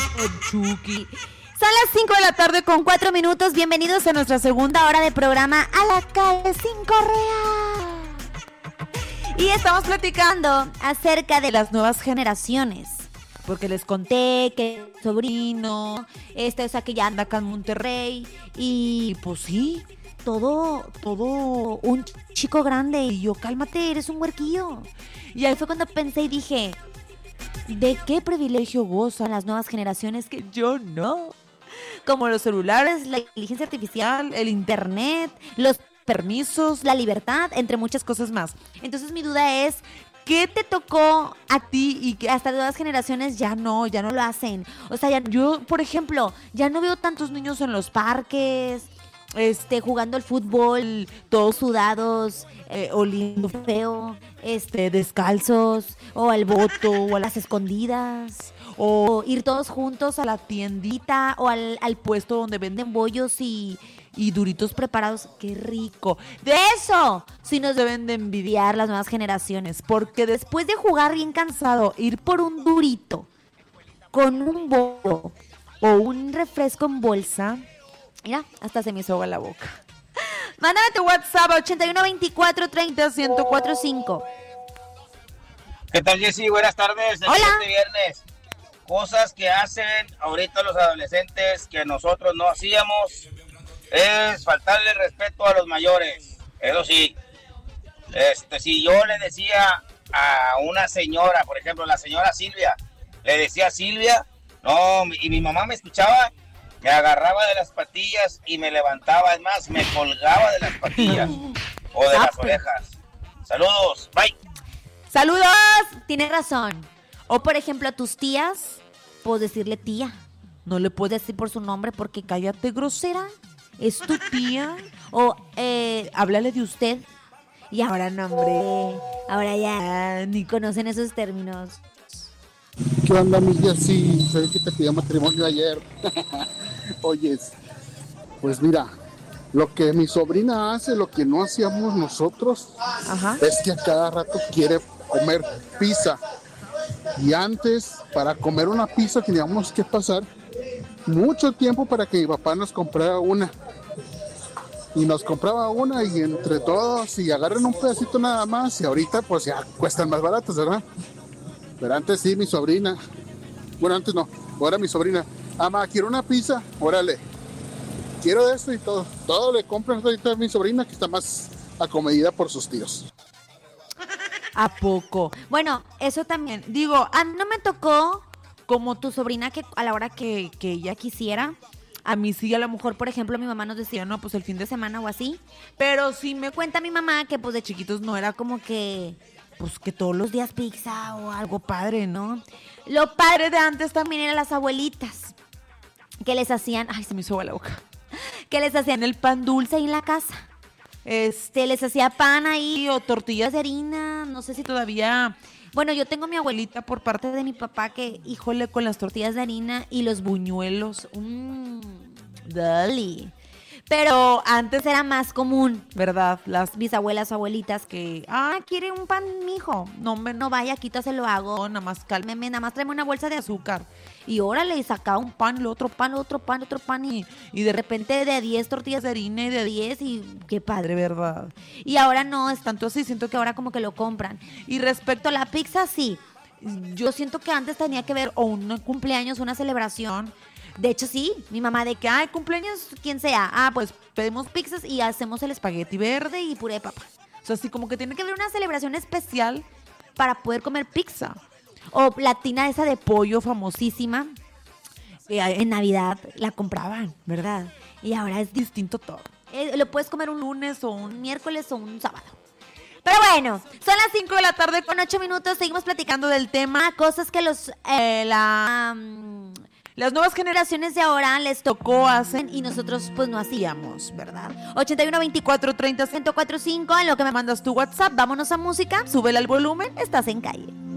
Chucky. Son las 5 de la tarde con 4 minutos. Bienvenidos a nuestra segunda hora de programa A la Calle sin Correa. Y estamos platicando acerca de las nuevas generaciones. Porque les conté que el sobrino, o sea, que ya anda acá en Monterrey. Y pues sí, todo un chico grande. Y yo, cálmate, eres un huerquillo. Y ahí fue cuando pensé y dije, ¿de qué privilegio gozan las nuevas generaciones que yo no? Como los celulares, la inteligencia artificial, el internet, los permisos, la libertad, entre muchas cosas más. Entonces mi duda es, ¿qué te tocó a ti y que hasta nuevas generaciones ya no lo hacen? O sea, yo, por ejemplo, ya no veo tantos niños en los parques, jugando al fútbol, todos sudados, oliendo feo, descalzos, o al boto, o a las escondidas, o ir todos juntos a la tiendita, o al puesto donde venden bollos y duritos preparados. ¡Qué rico! De eso sí nos deben de envidiar las nuevas generaciones, porque después de jugar bien cansado, ir por un durito con un bollo o un refresco en bolsa, mira, hasta se me hizo agua la boca. Mándame tu WhatsApp 8124301045. ¿Qué tal, Jessy? Buenas tardes. Hola. Este viernes. Cosas que hacen ahorita los adolescentes que nosotros no hacíamos es faltarle respeto a los mayores. Eso sí. Si yo le decía a una señora, por ejemplo, la señora Silvia, le decía Silvia, no, y mi mamá me escuchaba, me agarraba de las patillas y me levantaba, es más, me colgaba de las patillas o de las orejas. Saludos, bye. Saludos, tienes razón. O por ejemplo a tus tías, puedes decirle tía. No le puedes decir por su nombre porque cállate, grosera. Es tu tía. O háblale de usted. Y ahora no, hombre. Ahora ya ni conocen esos términos. ¿Qué onda, mi Jessy? Sé que te pidió matrimonio ayer. Oyes, pues mira, lo que mi sobrina hace, lo que no hacíamos nosotros, Ajá. es que a cada rato quiere comer pizza. Y antes, para comer una pizza, teníamos que pasar mucho tiempo para que mi papá nos comprara una. Y nos compraba una y entre todos, y agarran un pedacito nada más, y ahorita pues ya cuestan más baratos, ¿verdad? Pero antes sí, mi sobrina. Bueno, antes no, ahora mi sobrina. Mamá, quiero una pizza, órale. Quiero esto y todo. Todo le compran ahorita a mi sobrina, que está más acomedida por sus tíos. ¿A poco? Bueno, eso también. Digo, a mí no me tocó como tu sobrina que a la hora que ella quisiera. A mí sí, a lo mejor, por ejemplo, mi mamá nos decía, no, pues el fin de semana o así. Pero sí me cuenta mi mamá que pues de chiquitos no era como que, pues que todos los días pizza o algo padre, ¿no? Lo padre de antes también eran las abuelitas, que les hacían, ay, se me hizo agua la boca, que les hacían el pan dulce ahí en la casa. Les hacía pan ahí o tortillas de harina, no sé si todavía. Bueno, yo tengo a mi abuelita por parte de mi papá que, híjole, con las tortillas de harina y los buñuelos. Dale. Pero antes era más común, ¿verdad? Las bisabuelas o abuelitas que, quiere un pan, mijo. No, no vaya, quita, lo hago. Nada más cálmeme, nada más tráeme una bolsa de azúcar. Y órale, y sacaba un pan, el otro pan, otro pan. Y de repente de 10 tortillas de harina y de 10 y qué padre, ¿verdad? Y ahora no es tanto así, siento que ahora como que lo compran. Y respecto a la pizza, sí. Yo siento que antes tenía que ver o un cumpleaños, una celebración. De hecho, sí, mi mamá de que, cumpleaños, quien sea. Pues pedimos pizzas y hacemos el espagueti verde y puré de papa. O sea, sí, como que tiene que haber una celebración especial para poder comer pizza. O la tina esa de pollo famosísima, en Navidad la compraban, ¿verdad? Y ahora es distinto todo. Lo puedes comer un lunes o un miércoles o un sábado. Pero bueno, son las 5 de la tarde con 8 minutos. Seguimos platicando del tema, cosas que las nuevas generaciones de ahora les tocó, hacen y nosotros pues no hacíamos, ¿verdad? 8124301045, en lo que me mandas tu WhatsApp, vámonos a música, súbele al volumen, estás en calle.